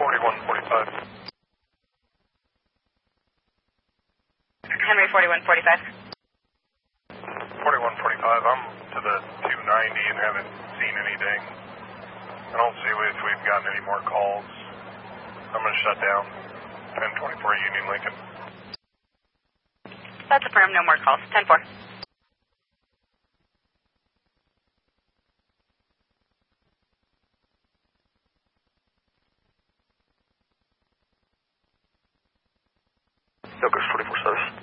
4145. Henry 4145. 4145, I'm to the 290 and haven't seen anything. I don't see if we've gotten any more calls. I'm going to shut down 1024 Union Lincoln. That's affirmed, no more calls. 10-4. Yonkers 24 service.